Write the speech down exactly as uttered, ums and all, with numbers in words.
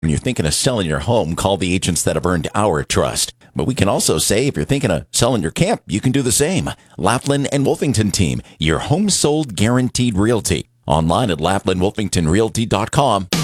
When you're thinking of selling your home, call the agents that have earned our trust. But we can also say if you're thinking of selling your camp, you can do the same. Laughlin and Wolfington Team, your home sold guaranteed realty. Online at laughlin wolfington realty dot com.